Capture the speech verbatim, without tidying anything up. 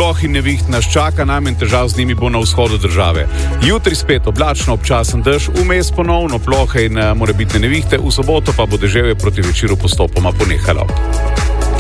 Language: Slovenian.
ploh in neviht nas čaka, najmanj težav z njimi bo na vzhodu države. Jutri spet oblačno, občasen dež, vmes ponovno plohe in morebitne nevihte, v soboto pa bo deževje proti večeru postopoma ponehalo.